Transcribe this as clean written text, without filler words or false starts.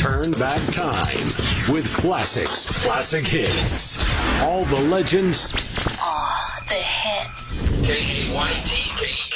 Turn Back Time with classics, classic hits. All the legends. All the hits. KKYD.